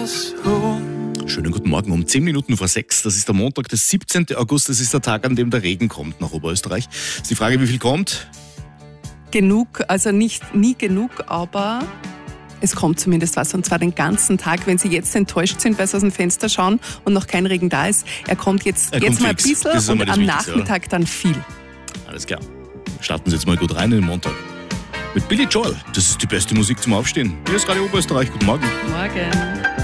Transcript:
Schönen guten Morgen, um 10 Minuten vor 6. Das ist der Montag, der 17. August. Das ist der Tag, an dem der Regen kommt nach Oberösterreich. Ist die Frage, wie viel kommt? Genug, also nie genug, aber es kommt zumindest was. Und zwar den ganzen Tag. Wenn Sie jetzt enttäuscht sind, weil Sie aus dem Fenster schauen und noch kein Regen da ist, er kommt jetzt mal ein bisschen und am Nachmittag dann viel. Alles klar. Starten Sie jetzt mal gut rein in den Montag. Mit Billy Joel. Das ist die beste Musik zum Aufstehen. Hier ist Radio Oberösterreich. Guten Morgen. Morgen.